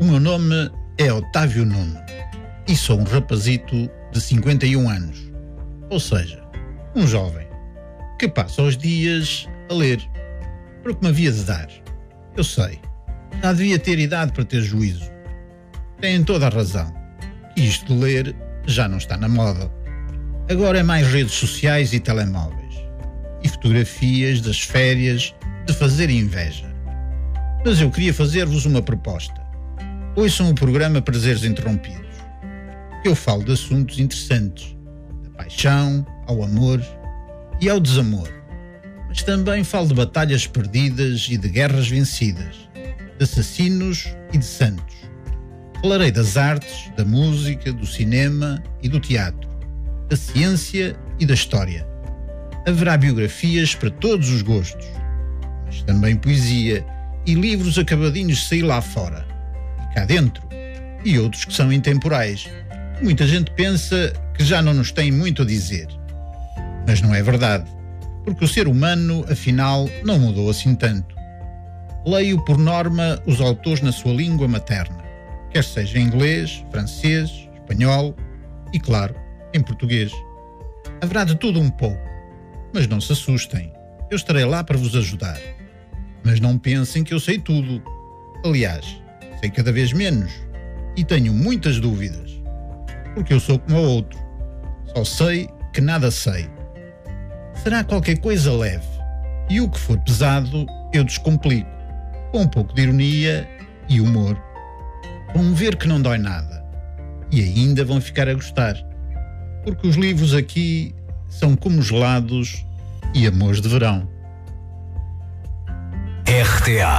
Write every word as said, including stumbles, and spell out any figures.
meu nome é Otávio Nuno e sou um rapazito de cinquenta e um anos, ou seja, um jovem, que passa os dias a ler, porque me havia de dar. Eu sei, já devia ter idade para ter juízo. Têm toda a razão, que isto de ler já não está na moda. Agora é mais redes sociais e telemóveis, e fotografias das férias de fazer inveja. Mas eu queria fazer-vos uma proposta. Ouçam o programa Prazeres Interrompidos. Eu falo de assuntos interessantes, da paixão ao amor e ao desamor. Mas também falo de batalhas perdidas e de guerras vencidas, de assassinos e de santos. Falarei das artes, da música, do cinema e do teatro, da ciência e da história. Haverá biografias para todos os gostos, mas também poesia e livros acabadinhos de sair lá fora e cá dentro, e outros que são intemporais. Muita gente pensa que já não nos tem muito a dizer. Mas não é verdade, porque o ser humano, afinal, não mudou assim tanto. Leio, por norma, os autores na sua língua materna, quer seja em inglês, francês, espanhol e, claro, em português. Haverá de tudo um pouco, mas não se assustem, eu estarei lá para vos ajudar. Mas não pensem que eu sei tudo. Aliás, sei cada vez menos e tenho muitas dúvidas, porque eu sou como o outro. Só sei que nada sei. Será qualquer coisa leve, e o que for pesado eu descomplico, com um pouco de ironia e humor. Vão ver que não dói nada, e ainda vão ficar a gostar, porque os livros aqui são como gelados e amores de verão. R T A